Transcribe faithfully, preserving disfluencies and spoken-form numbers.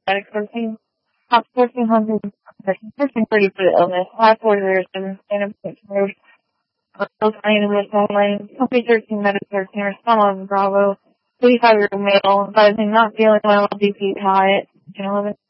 diabetic thirteen. Top fourteen hundred person, thirteen thirty for the illness. Last four years, seven standard points removed. Still trying to miss online. Company thirteen, Meta thirteen, or some of Bravo. thirty-five year old male, advising not feeling well, B P high, eleven.